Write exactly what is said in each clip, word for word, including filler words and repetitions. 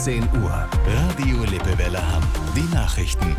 zehn Uhr. Radio Lippewelle Hamm. Die Nachrichten.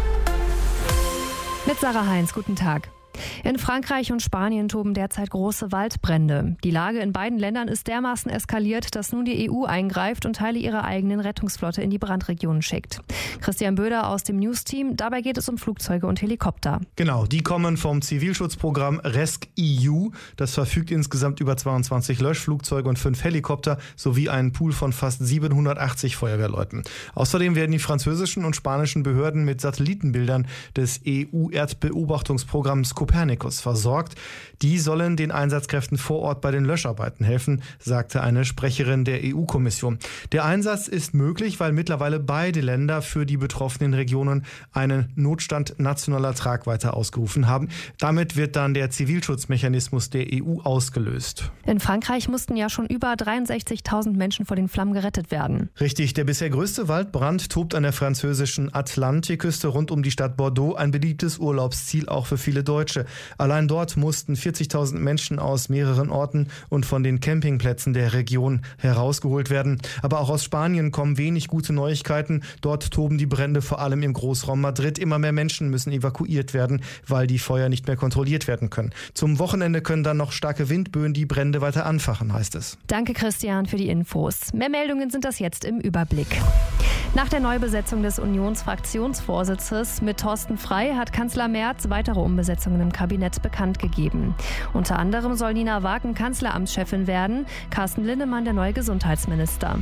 Mit Sarah Heinz, guten Tag. In Frankreich und Spanien toben derzeit große Waldbrände. Die Lage in beiden Ländern ist dermaßen eskaliert, dass nun die E U eingreift und Teile ihrer eigenen Rettungsflotte in die Brandregionen schickt. Christian Böder aus dem News-Team. Dabei geht es um Flugzeuge und Helikopter. Genau, die kommen vom Zivilschutzprogramm rescEU. Das verfügt insgesamt über zweiundzwanzig Löschflugzeuge und fünf Helikopter sowie einen Pool von fast siebenhundertachtzig Feuerwehrleuten. Außerdem werden die französischen und spanischen Behörden mit Satellitenbildern des E U-Erdbeobachtungsprogramms Copernicus versorgt. Die sollen den Einsatzkräften vor Ort bei den Löscharbeiten helfen, sagte eine Sprecherin der E U-Kommission. Der Einsatz ist möglich, weil mittlerweile beide Länder für die betroffenen Regionen einen Notstand nationaler Tragweite ausgerufen haben. Damit wird dann der Zivilschutzmechanismus der E U ausgelöst. In Frankreich mussten ja schon über dreiundsechzigtausend Menschen vor den Flammen gerettet werden. Richtig, der bisher größte Waldbrand tobt an der französischen Atlantikküste rund um die Stadt Bordeaux, ein beliebtes Urlaubsziel auch für viele Deutsche. Allein dort mussten vierzigtausend Menschen aus mehreren Orten und von den Campingplätzen der Region herausgeholt werden. Aber auch aus Spanien kommen wenig gute Neuigkeiten. Dort toben die Brände vor allem im Großraum Madrid. Immer mehr Menschen müssen evakuiert werden, weil die Feuer nicht mehr kontrolliert werden können. Zum Wochenende können dann noch starke Windböen die Brände weiter anfachen, heißt es. Danke, Christian, für die Infos. Mehr Meldungen sind das jetzt im Überblick. Nach der Neubesetzung des Unionsfraktionsvorsitzes mit Thorsten Frey hat Kanzler Merz weitere Umbesetzungen im Kabinett bekannt gegeben. Unter anderem soll Nina Wagen Kanzleramtschefin werden, Carsten Linnemann der neue Gesundheitsminister.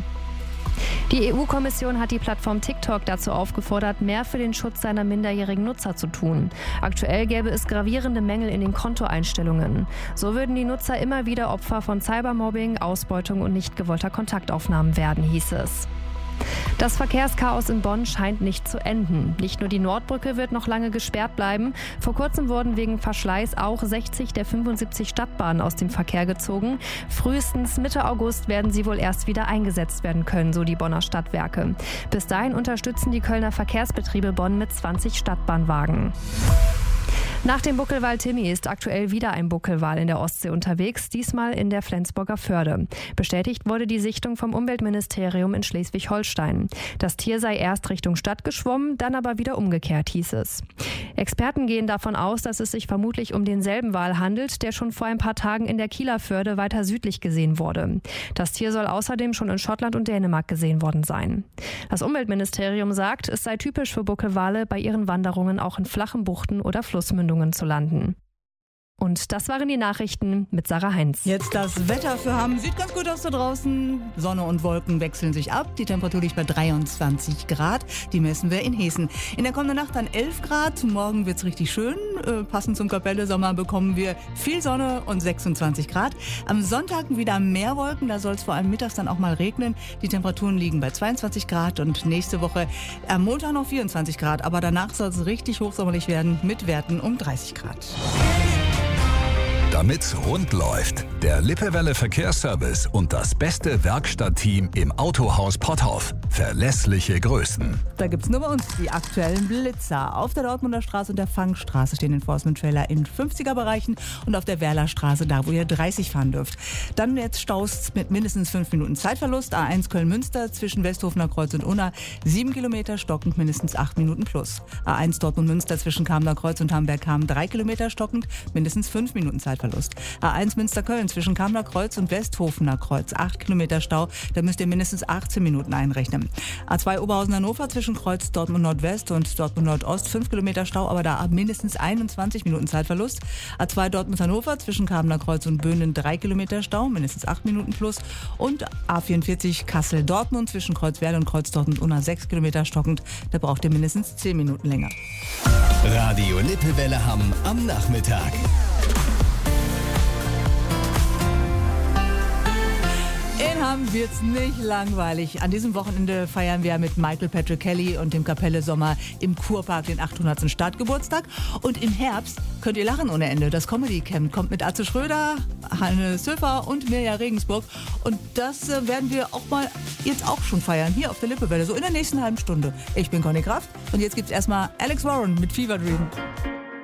Die E U-Kommission hat die Plattform TikTok dazu aufgefordert, mehr für den Schutz seiner minderjährigen Nutzer zu tun. Aktuell gäbe es gravierende Mängel in den Kontoeinstellungen. So würden die Nutzer immer wieder Opfer von Cybermobbing, Ausbeutung und nicht gewollter Kontaktaufnahmen werden, hieß es. Das Verkehrschaos in Bonn scheint nicht zu enden. Nicht nur die Nordbrücke wird noch lange gesperrt bleiben. Vor kurzem wurden wegen Verschleiß auch sechzig der fünfundsiebzig Stadtbahnen aus dem Verkehr gezogen. Frühestens Mitte August werden sie wohl erst wieder eingesetzt werden können, so die Bonner Stadtwerke. Bis dahin unterstützen die Kölner Verkehrsbetriebe Bonn mit zwanzig Stadtbahnwagen. Nach dem Buckelwal Timmy ist aktuell wieder ein Buckelwal in der Ostsee unterwegs, diesmal in der Flensburger Förde. Bestätigt wurde die Sichtung vom Umweltministerium in Schleswig-Holstein. Das Tier sei erst Richtung Stadt geschwommen, dann aber wieder umgekehrt, hieß es. Experten gehen davon aus, dass es sich vermutlich um denselben Wal handelt, der schon vor ein paar Tagen in der Kieler Förde weiter südlich gesehen wurde. Das Tier soll außerdem schon in Schottland und Dänemark gesehen worden sein. Das Umweltministerium sagt, es sei typisch für Buckelwale, bei ihren Wanderungen auch in flachen Buchten oder Flussmündungen zu landen. Und das waren die Nachrichten mit Sarah Heinz. Jetzt das Wetter für Hamm. Sieht ganz gut aus da draußen. Sonne und Wolken wechseln sich ab. Die Temperatur liegt bei dreiundzwanzig Grad. Die messen wir in Hessen. In der kommenden Nacht dann elf Grad. Morgen wird's richtig schön. Äh, passend zum Kapelle Sommer bekommen wir viel Sonne und sechsundzwanzig Grad. Am Sonntag wieder mehr Wolken. Da soll es vor allem mittags dann auch mal regnen. Die Temperaturen liegen bei zweiundzwanzig Grad. Und nächste Woche am Montag noch vierundzwanzig Grad. Aber danach soll es richtig hochsommerlich werden mit Werten um dreißig Grad. Damit's rund läuft, der Lippewelle Verkehrsservice und das beste Werkstattteam im Autohaus Potthoff. Verlässliche Größen. Da gibt's nur bei uns die aktuellen Blitzer. Auf der Dortmunder Straße und der Fangstraße stehen Enforcement-Trailer in fünfziger-Bereichen und auf der Werlerstraße, da wo ihr dreißig fahren dürft. Dann jetzt Staus mit mindestens fünf Minuten Zeitverlust. A eins Köln-Münster zwischen Westhofener Kreuz und Unna. sieben Kilometer stockend, mindestens acht Minuten plus. A eins Dortmund-Münster zwischen Kamener Kreuz und Hamberg-Kamen. drei Kilometer stockend, mindestens fünf Minuten Zeitverlust. A eins Münster-Köln zwischen Kamener Kreuz und Westhofener Kreuz. acht Kilometer Stau, da müsst ihr mindestens achtzehn Minuten einrechnen. A zwei Oberhausen-Hannover zwischen Kreuz Dortmund Nordwest und Dortmund Nordost. fünf Kilometer Stau, aber da mindestens einundzwanzig Minuten Zeitverlust. A zwei Dortmund-Hannover zwischen Kamener Kreuz und Böhnen. drei Kilometer Stau, mindestens acht Minuten plus. Und A vierundvierzig Kassel-Dortmund zwischen Kreuzwerl und Kreuz Dortmund-Unna. sechs Kilometer stockend, da braucht ihr mindestens zehn Minuten länger. Radio Lippewelle Hamm am Nachmittag. In Hamm wird's nicht langweilig. An diesem Wochenende feiern wir mit Michael Patrick Kelly und dem Kapelle Sommer im Kurpark den achthundertsten Stadtgeburtstag. Und im Herbst könnt ihr lachen ohne Ende. Das Comedy Camp kommt mit Atze Schröder, Hanne Söfer und Mirja Regensburg. Und das äh, werden wir auch mal jetzt auch schon feiern, hier auf der Lippewelle, so in der nächsten halben Stunde. Ich bin Conny Kraft und jetzt gibt's erstmal Alex Warren mit Fever Dream.